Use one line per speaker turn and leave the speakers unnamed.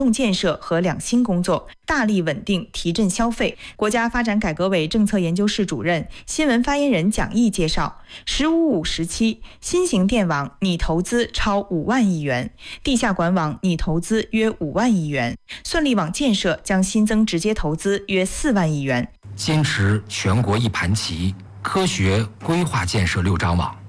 动建设和两新工作，大力稳定提振消费。国家发展改革委政策研究室主任、新闻发言人蒋毅介绍，“15+5”时期，新型电网拟投资超5万亿元，地下管网拟投资约5万亿元，算力网建设将新增直接投资约4万亿元。
坚持全国一盘棋，科学规划建设6张网，